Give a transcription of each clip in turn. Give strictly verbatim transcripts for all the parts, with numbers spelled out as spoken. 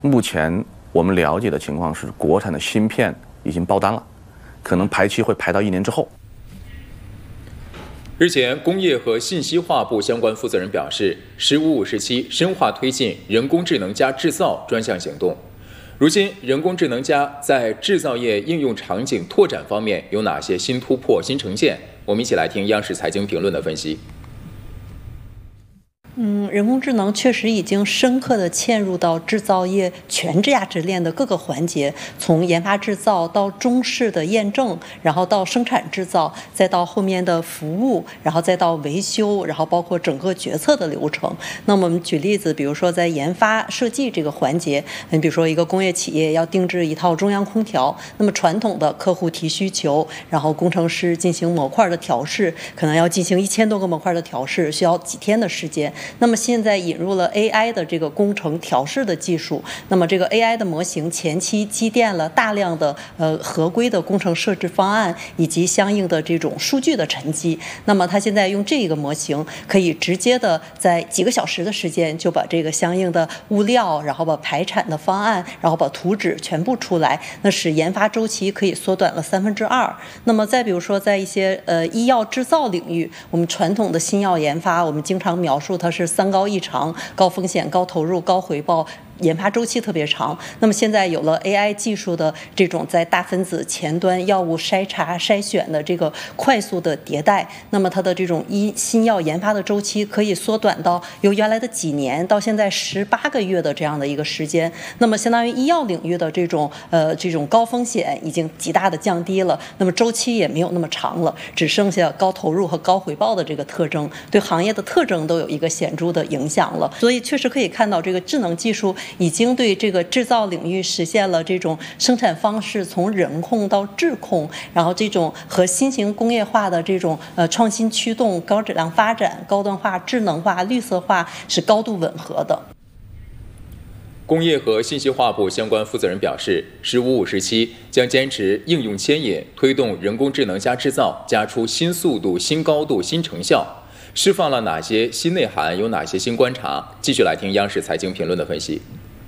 目前我们了解的情况是，国产的芯片已经爆单了，可能排期会排到一年之后。 日前，工业和信息化部相关负责人表示，“十五五”时期深化推进人工智能加制造专项行动。如今，人工智能加在制造业应用场景拓展方面有哪些新突破、新呈现？我们一起来听央视财经评论的分析。 嗯，人工智能确实已经深刻地嵌入到制造业全价值链的各个环节，从研发制造到中试的验证，然后到生产制造，再到后面的服务，然后再到维修，然后包括整个决策的流程。那么我们举例子，比如说在研发设计这个环节，你比如说一个工业企业要定制一套中央空调，那么传统的客户提需求，然后工程师进行模块的调试，可能要进行一千多个模块的调试，需要几天的时间。那么现在引入了 A I 的这个工程调试的技术，那么这个 A I 的模型前期积淀了大量的呃合规的工程设置方案以及相应的这种数据的沉积，那么它现在用这个模型可以直接的在几个小时的时间就把这个相应的物料，然后把排产的方案，然后把图纸全部出来，那使研发周期可以缩短了三分之二。那么再比如说在一些呃医药制造领域，我们传统的新药研发，我们经常描述它是三高异常，高风险、高投入、高回报，研发周期特别长。那么现在有了 A I 技术的这种在大分子前端药物筛查筛选的这个快速的迭代，那么它的这种医新药研发的周期可以缩短到由原来的几年到现在十八个月的这样的一个时间。那么相当于医药领域的这种呃这种高风险已经极大的降低了，那么周期也没有那么长了，只剩下高投入和高回报的这个特征，对行业的特征都有一个显著的影响了。所以确实可以看到，这个智能技术已经对这个制造领域实现了这种生产方式从人控到智控，然后这种和新型工业化的这种呃创新驱动、高质量发展、高端化、智能化、绿色化是高度吻合的。 工业和信息化部相关负责人表示，“十五五”时期将坚持应用牵引，推动人工智能加制造，加出新速度、新高度、新成效。释放了哪些新内涵？有哪些新观察？继续来听央视财经评论的分析。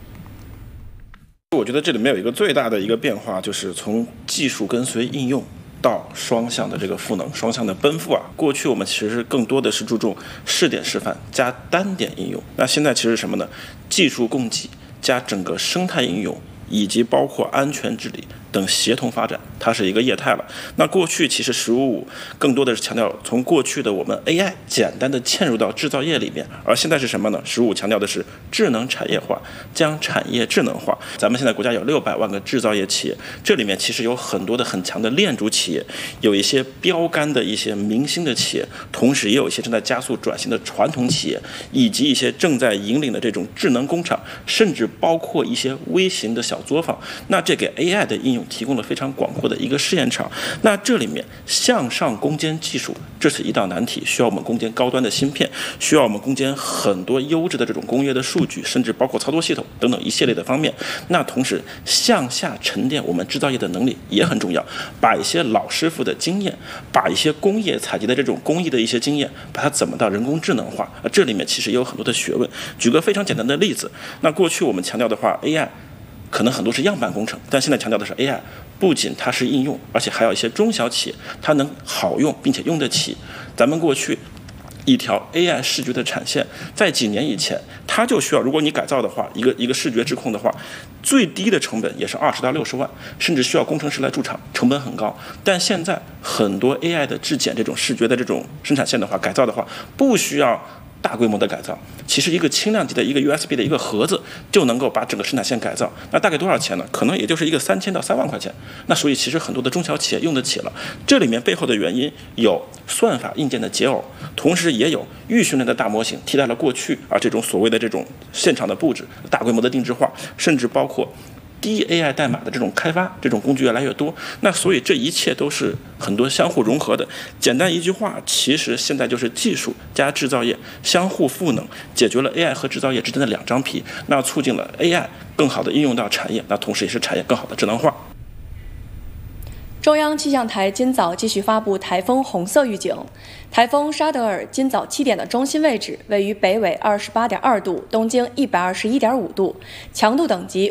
我觉得这里面有一个最大的一个变化，就是从技术跟随应用到双向的这个赋能、双向的奔赴啊。过去我们其实更多的是注重试点示范加单点应用，那现在其实是什么呢？技术供给加整个生态应用，以及包括安全治理等协同发展，它是一个业态了。那过去其实十五五更多的是强调从过去的我们 A I 简单的嵌入到制造业里面，而现在是什么呢？十五五强调的是智能产业化，将产业智能化。咱们现在国家有六百万个制造业企业，这里面其实有很多的很强的链主企业，有一些标杆的一些明星的企业，同时也有一些正在加速转型的传统企业，以及一些正在引领的这种智能工厂，甚至包括一些微型的小作坊。那这给 A I 的应用提供了非常广阔的一个试验场。那这里面向上攻坚技术，这是一道难题，需要我们攻坚高端的芯片，需要我们攻坚很多优质的这种工业的数据，甚至包括操作系统等等一系列的方面。那同时向下沉淀我们制造业的能力也很重要，把一些老师傅的经验，把一些工业采集的这种工艺的一些经验，把它怎么到人工智能化，这里面其实也有很多的学问。举个非常简单的例子，那过去我们强调的话 A I可能很多是样板工程，但现在强调的是 A I 不仅它是应用，而且还有一些中小企业它能好用并且用得起。咱们过去一条 A I 视觉的产线，在几年以前它就需要，如果你改造的话，一个一个视觉质控的话，最低的成本也是二十到六十万，甚至需要工程师来驻场，成本很高。但现在很多 A I 的质检这种视觉的这种生产线的话，改造的话不需要大规模的改造，其实一个轻量级的一个 U S B 的一个盒子就能够把整个生产线改造。那大概多少钱呢？可能也就是一个三千到三万块钱。那所以其实很多的中小企业用得起了。这里面背后的原因有算法硬件的解耦，同时也有预训练的大模型替代了过去啊这种所谓的这种现场的布置、大规模的定制化，甚至包括低 A I 代码的这种开发，这种工具越来越多。那所以这一切都是很多相互融合的。简单一句话，其实现在就是技术加制造业相互赋能，解决了 A I 和制造业之间的两张皮，那促进了 A I 更好的应用到产业，那同时也是产业更好的智能化。 中央气象台今早继续发布台风红色预警，台风沙德尔今早七点的中心位置位于北纬二十八点二度，东经一百二十一点五度，强度等级